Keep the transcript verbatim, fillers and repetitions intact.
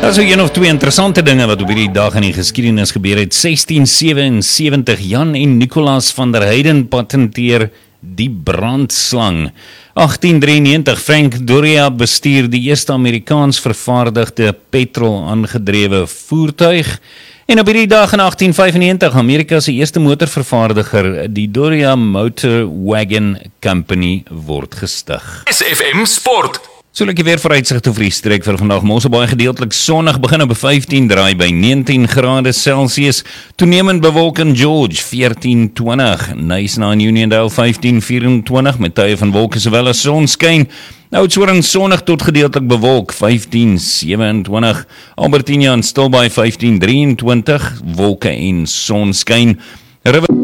Daar is een of twee interessante dinge wat op hierdie dag in die geskiedenis gebeur het. sestien sewensewentig, Jan en Nicolaas van der Heijden patenteer die brandslang. agttien drieënnegentig, Frank Doria bestuur die eerste Amerikaans vervaardigde petrol aangedrewe voertuig. En op hierdie dag in agttien vyfennegentig, Amerika se eerste motorvervaardiger, die Doria Motor Wagon Company, word gestig. S F M Sport. So lekker weer vooruitsigte vir die streek vir vandag. Mosselbaai gedeeltelik sonnig, begin op vyftien, draai by negentien grade Celsius. Toenemend bewolk in George, veertien twintig. Nyasa in Uniondale, vyftien vyfentwintig, met tye van wolke sowel as sonskyn. Oudtshoorn sonnig tot gedeeltelik bewolk, vyftien sewenentwintig. Albertina en Stilbaai, vyftien drieëntwintig, wolke en sonskyn. River